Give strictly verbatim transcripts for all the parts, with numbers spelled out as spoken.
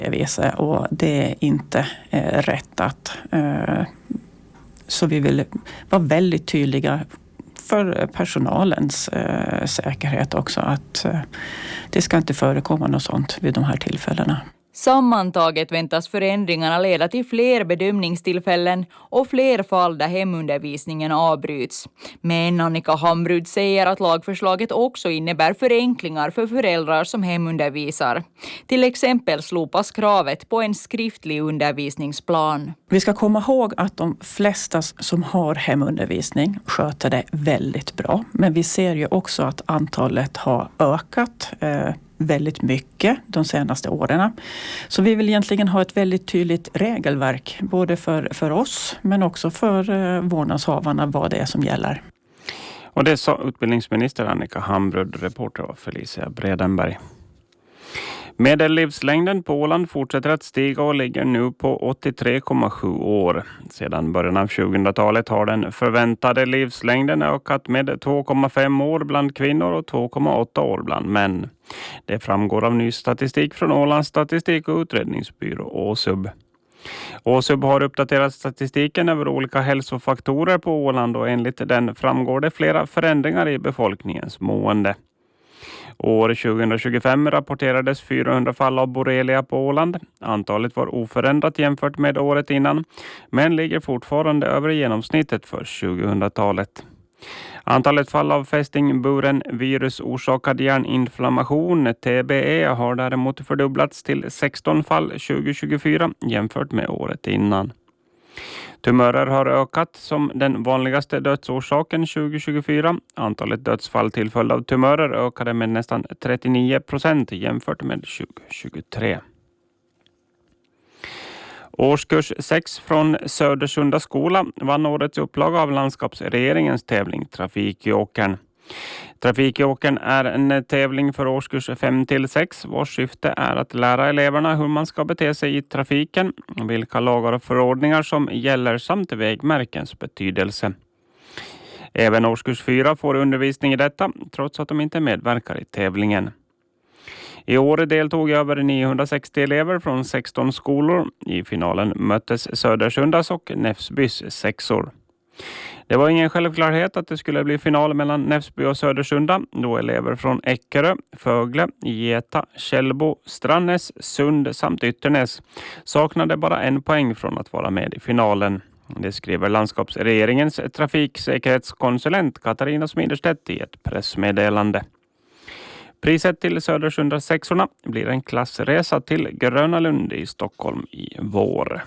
viset och det är inte eh, rätt att. Eh, så vi vill vara väldigt tydliga för personalens eh, säkerhet också att eh, det ska inte förekomma något sånt vid de här tillfällena. Sammantaget väntas förändringarna leda till fler bedömningstillfällen och fler fall där hemundervisningen avbryts. Men Annika Hamrud säger att lagförslaget också innebär förenklingar för föräldrar som hemundervisar. Till exempel slopas kravet på en skriftlig undervisningsplan. Vi ska komma ihåg att de flesta som har hemundervisning sköter det väldigt bra. Men vi ser ju också att antalet har ökat eh, väldigt mycket de senaste åren. Så vi vill egentligen ha ett väldigt tydligt regelverk både för, för oss men också för eh, vårdnadshavarna vad det är som gäller. Och det sa utbildningsminister Annika Hamrud, reporter av Felicia Bredenberg. Medellivslängden på Åland fortsätter att stiga och ligger nu på åttiotre komma sju år. Sedan början av tjugohundratalet har den förväntade livslängden ökat med två komma fem år bland kvinnor och två komma åtta år bland män. Det framgår av ny statistik från Ålands statistik- och utredningsbyrå Åsub. Åsub har uppdaterat statistiken över olika hälsofaktorer på Åland och enligt den framgår det flera förändringar i befolkningens mående. År tjugohundratjugofem rapporterades fyrahundra fall av borrelia på Åland. Antalet var oförändrat jämfört med året innan, men ligger fortfarande över genomsnittet för tjugohundratalet. Antalet fall av fästingburen virusorsakad hjärninflammation, T B E, har däremot fördubblats till sexton fall tjugohundratjugofyra jämfört med året innan. Tumörer har ökat som den vanligaste dödsorsaken tjugohundratjugofyra. Antalet dödsfall till följd av tumörer ökade med nästan trettionio procent jämfört med tjugohundratjugotre. Årskurs sex från Södersunda skola vann årets upplaga av landskapsregeringens tävling Trafikjokern. Trafikjokern är en tävling för årskurs fem till sex vars syfte är att lära eleverna hur man ska bete sig i trafiken, vilka lagar och förordningar som gäller samt vägmärkens betydelse. Även årskurs fyra får undervisning i detta trots att de inte medverkar i tävlingen. I år deltog över niohundrasextio elever från sexton skolor. I finalen möttes Södersundas och Näfsbys sexor. Det var ingen självklarhet att det skulle bli final mellan Näfsby och Södersunda då elever från Eckerö, Fögle, Geta, Källbo, Strannäs, Sund samt Ytternäs saknade bara en poäng från att vara med i finalen. Det skriver landskapsregeringens trafiksäkerhetskonsulent Katarina Smiderstedt i ett pressmeddelande. Priset till Södersunda sexorna blir en klassresa till Gröna Lund i Stockholm i vår.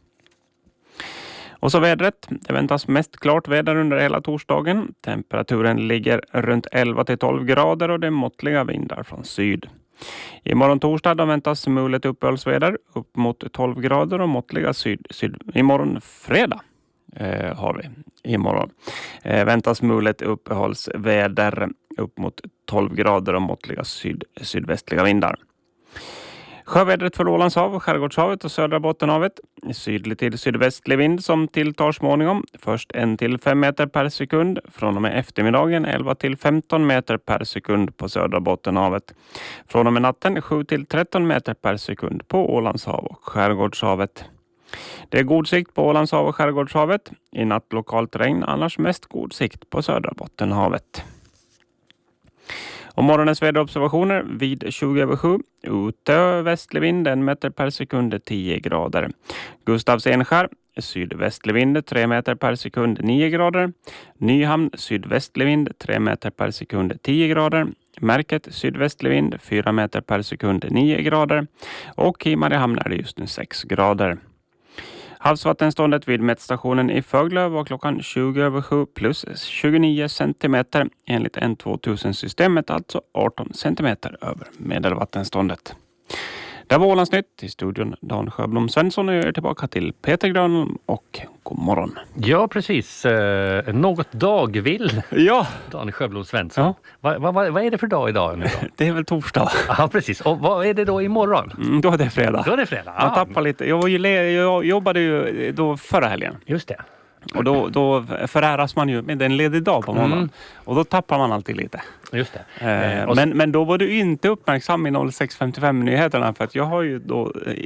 Och så vädret. Det väntas mest klart väder under hela torsdagen. Temperaturen ligger runt elva till tolv grader och det är måttliga vindar från syd. Imorgon torsdag då väntas mulet uppehållsväder upp mot tolv grader och måttliga syd. syd. Imorgon fredag eh, har vi. Imorgon eh, väntas mulet uppehållsväder upp mot tolv grader och måttliga syd, sydvästliga vindar. Sjövädret för Ålandshav, Skärgårdshavet och södra Bottenhavet. Sydlig till sydvästlig vind som tilltar småningom. Först en till fem meter per sekund. Från och med eftermiddagen elva till femton meter per sekund på södra Bottenhavet. Från och med natten sju till tretton meter per sekund på Ålandshav och Skärgårdshavet. Det är god sikt på Ålandshav och Skärgårdshavet. I natt lokalt regn, annars mest god sikt på södra Bottenhavet. Och morgonens väderobservationer vid tjugo över sju. Utö västlig vind en meter per sekund tio grader. Gustavs Enskär sydvästlig vind tre meter per sekund nio grader. Nyhamn sydvästlig vind tre meter per sekund tio grader. Märket sydvästlig vind fyra meter per sekund nio grader. Och i Mariehamn är det just nu sex grader. Havsvattenståndet vid mätstationen i Föglö var klockan tjugo över sju plus tjugonio centimeter. Enligt N tvåtusen-systemet alltså arton centimeter över medelvattenståndet. Det var Ålandsnytt i studion Dan Sjöblom Svensson och jag är tillbaka till Peter Grönholm och god morgon. Ja, precis. Eh, något dagvill. Ja. Dan Sjöblom Svensson. Ja. Vad va, va, vad är det för dag idag nu då? Det är väl torsdag. Ja, precis. Och vad är det då imorgon? Mm, då är det fredag. Då är det fredag. Jag ah. tappar lite. Jag, var ju le- jag jobbade ju då förra helgen. Just det. Och då, då föräras man ju med en ledig dag på måndagen. Mm. Och då tappar man alltid lite. Just det. Eh, Eh, och men, men då var du inte uppmärksam i noll sex femtiofem nyheterna för att jag har ju då